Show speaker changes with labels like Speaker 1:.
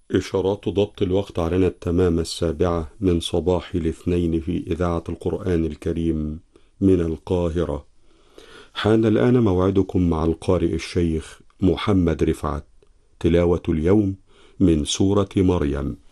Speaker 1: إشارات ضبط الوقت علينا التمام 7 من صباح الاثنين في إذاعة القرآن الكريم من القاهرة. حان الآن موعدكم مع القارئ الشيخ محمد رفعت. تلاوة اليوم من سورة مريم.